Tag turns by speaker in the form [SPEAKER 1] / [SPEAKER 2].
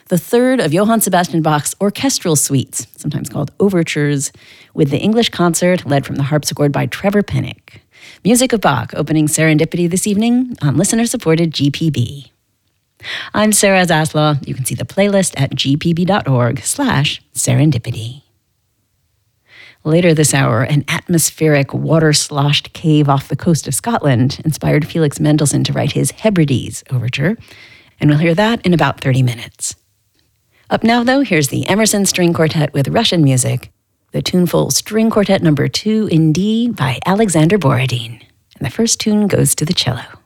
[SPEAKER 1] the third of Johann Sebastian Bach's orchestral suites, sometimes called overtures, with the English concert led from the harpsichord by Trevor Pinnock. Music of Bach opening Serendipity this evening on listener-supported GPB. I'm Sarah Zaslaw. You can see the playlist at gpb.org/serendipity. Later this hour, an atmospheric, water-sloshed cave off the coast of Scotland inspired Felix Mendelssohn to write his Hebrides overture, and we'll hear that in about 30 minutes. Up now, though, here's the Emerson String Quartet with Russian music, the tuneful String Quartet No. 2 in D by Alexander Borodin. And the first tune goes to the cello.